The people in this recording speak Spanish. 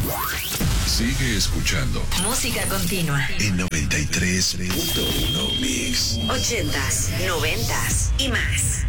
Sigue escuchando Música continua en 93.1 Mix. 80s, 90s y más.